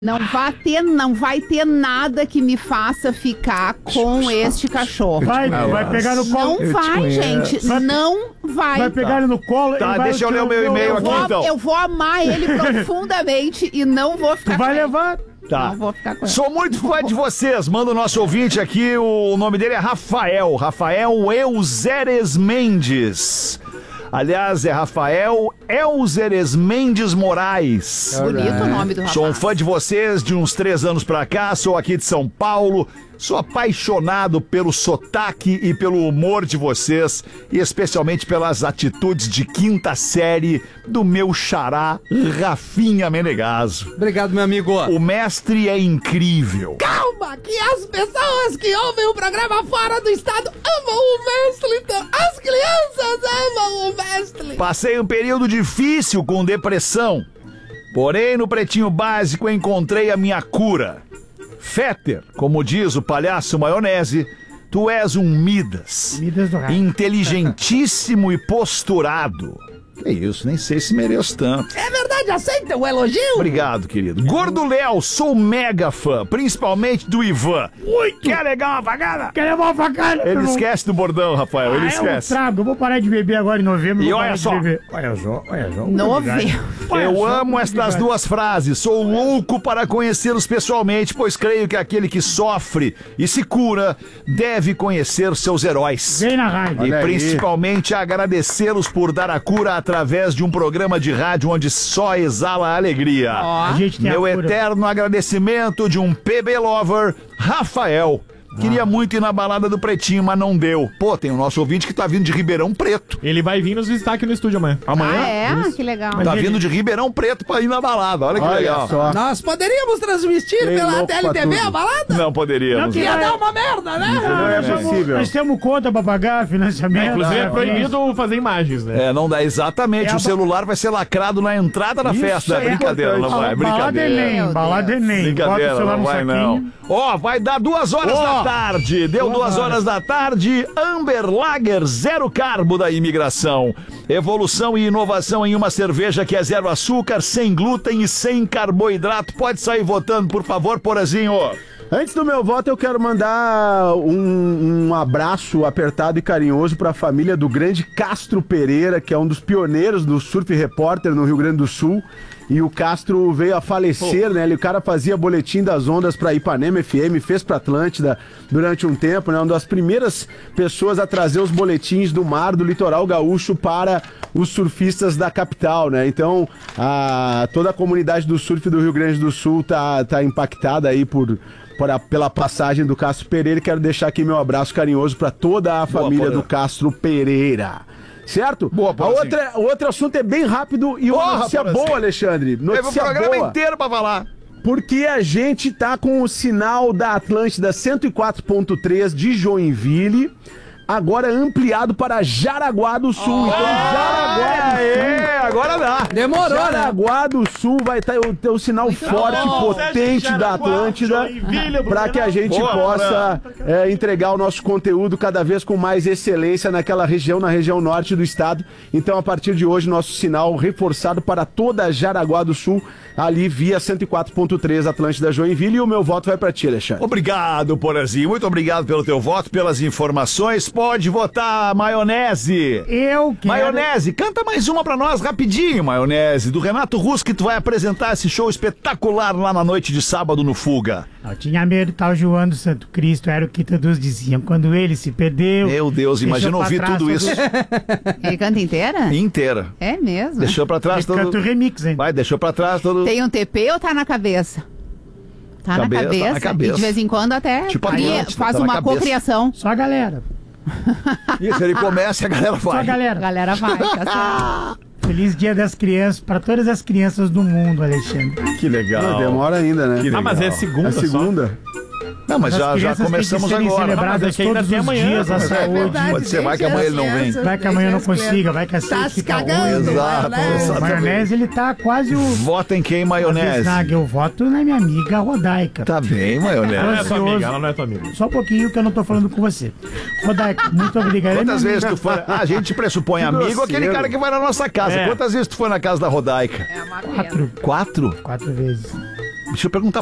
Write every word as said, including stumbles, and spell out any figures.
Não vai ter, não vai ter nada que me faça ficar com este cachorro. Vai, vai pegar no colo. Não vai, gente. Vai, não vai. Vai pegar ele no colo. Tá, vai deixa eu ler o meu e-mail eu aqui, vou, então. eu vou amar ele profundamente e não vou ficar Tu vai com ele. levar. Tá. Não vou ficar com ele. Sou muito fã de vocês. Manda o nosso ouvinte aqui, o nome dele é Rafael. Rafael Euzeres Mendes. Aliás, é Rafael Euzeres Mendes Moraes. Bonito o nome do rapaz. Sou um fã de vocês de uns três anos pra cá, sou aqui de São Paulo, sou apaixonado pelo sotaque e pelo humor de vocês e especialmente pelas atitudes de quinta série do meu xará Rafinha Menegaso. Obrigado, meu amigo. O mestre é incrível. Calma, que as pessoas que ouvem o programa fora do estado amam o mestre. As crianças amam o mestre. Passei um período difícil com depressão, porém no Pretinho Básico encontrei a minha cura. Féter, como diz o palhaço Maionese, tu és um Midas, Midas do raio. inteligentíssimo e posturado. Que isso, nem sei se mereço tanto. É verdade, aceita o elogio? Obrigado, querido. Gordo Léo, sou mega fã, principalmente do Ivan. Muito. Quer legal uma facada? Quer levar uma facada? Ele esquece do bordão, Rafael, ele Ah, esquece. Eu trago, eu vou parar de beber agora em novembro. E vou olha parar de só. beber. Olha só, olha só. Novembro. Olha Eu só, amo estas obrigado. duas frases. Sou louco para conhecê-los pessoalmente, pois creio que aquele que sofre e se cura deve conhecer seus heróis. Vem na rádio. E principalmente agradecê-los por dar a cura através de um programa de rádio onde só exala alegria. A gente tem Meu a cura. eterno agradecimento de um P B Lover, Rafael. Queria muito ir na balada do Pretinho, mas não deu. Pô, tem o nosso ouvinte que tá vindo de Ribeirão Preto. Ele vai vir nos visitar aqui no estúdio amanhã. Amanhã? Ah, é? Que legal. Tá vindo de Ribeirão Preto pra ir na balada. Olha que legal. Só. Nós poderíamos transmitir Tem pela louco T L T V pra tudo. a balada? Não poderíamos. Não, que- Ia dar uma merda, né? Não é Nós temos- possível. Nós temos conta pra pagar, financiamento. Inclusive é né? proibido fazer imagens, né? É, não dá exatamente. É o a ba- celular vai ser lacrado na entrada da Isso festa. É é brincadeira, não vai. É Balada brincadeira. Enem, Meu balada Deus. Enem. Bota o Brincadeira, celular não no vai saquinho. não. Ó, vai dar duas horas Ó. da tarde. Deu Duas duas horas horas. da tarde. Amber Lager, zero carbo da imigração. Evolução e inovação em uma cerveja que é zero açúcar, sem glúten e sem carboidrato. Pode sair votando, por favor, Porazinho. Antes do meu voto, eu quero mandar um, um abraço apertado e carinhoso para a família do grande Castro Pereira, que é um dos pioneiros do Surf Repórter no Rio Grande do Sul. E o Castro veio a falecer, né? Ele, o cara fazia boletim das ondas para Ipanema F M, fez para Atlântida durante um tempo, né? Uma das primeiras pessoas a trazer os boletins do mar, do litoral gaúcho para os surfistas da capital, né? Então, a, toda a comunidade do surf do Rio Grande do Sul tá, tá impactada aí por... por a- pela passagem do Castro Pereira, e quero deixar aqui meu abraço carinhoso para toda a família Porã. do Castro Pereira. Certo? Boa, a Porazinho. outra, o outro assunto é bem rápido e uma Porra, notícia Porazinho. boa, Alexandre. Teve um Notícia programa boa. inteiro pra falar. Porque a gente tá com o sinal da Atlântida cento e quatro ponto três de Joinville, agora ampliado para Jaraguá do Sul. Então, Jaraguá do Sul. É, agora dá. Demorou, Jaraguá do Sul vai ter o, ter o sinal forte, bom. potente da Atlântida, para que a gente Boa, possa é, entregar o nosso conteúdo cada vez com mais excelência naquela região, na região norte do estado. Então, a partir de hoje, nosso sinal reforçado para toda Jaraguá do Sul, ali via cento e quatro ponto três Atlântida Joinville, e o meu voto vai para ti, Alexandre. Obrigado, Porazinho. Muito obrigado pelo teu voto, pelas informações. Pode votar, Maionese. Eu quero... Maionese, canta mais uma pra nós rapidinho, Maionese, do Renato Russo, que tu vai apresentar esse show espetacular lá na noite de sábado no Fuga. Eu tinha medo, tal João do Santo Cristo, era o que todos diziam. Quando ele se perdeu... Meu Deus, deixou imagina pra ouvir trás tudo todos- isso Ele canta inteira? inteira. É mesmo? Deixou pra trás Ele todo... canta o remix, hein? Vai, deixou pra trás todo... Tem um T P ou tá na cabeça? Tá Cabeça, na tá cabeça. na cabeça. E de vez em quando até Tipo cria- Atlântida, faz tá na uma cabeça. cocriação. Só a galera. Isso, ele começa e a galera Só a vai. A galera. galera vai, tá certo. Feliz Dia das Crianças para todas as crianças do mundo, Alexandre. Que legal. Não, demora ainda, né? Que Ah, mas é legal. segunda É só. segunda? Não, mas As já, já crianças têm que começamos serem agora. celebradas Não, mas é que ainda todos tem os amanhã, dias, a mas é saúde. verdade. Pode ser, vai que amanhã ele não vem. Vai que amanhã eu não consiga, vai que a Tá sede se fica cagando. ruim. Exato, maionese. exato. O maionese, ele tá quase o... Vota em quem, Maionese? Snag, eu voto na minha amiga Rodaica. Tá bem, Ela não é Maionese. tua amiga, ansioso. ela não é tua amiga. Só um pouquinho que eu não tô falando com você. Rodaica, muito obrigado. Quantas É minha vezes tu amiga. foi... Ah, a gente pressupõe Que amigo, grosseiro. aquele cara que vai na nossa casa. É. Quantas vezes tu foi na casa da Rodaica? É uma pena. Quatro. Quatro? Quatro vezes. deixa eu perguntar